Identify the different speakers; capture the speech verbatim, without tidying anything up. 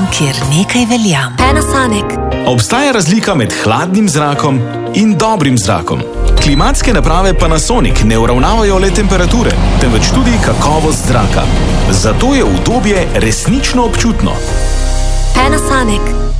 Speaker 1: kjer nekaj velja.
Speaker 2: Panasonic.
Speaker 3: Obstaja razlika med hladnim zrakom in dobrim zrakom. Klimatske naprave Panasonic ne uravnavajo le temperature, temveč tudi kakovost zraka. Zato je udobje resnično občutno.
Speaker 2: Panasonic.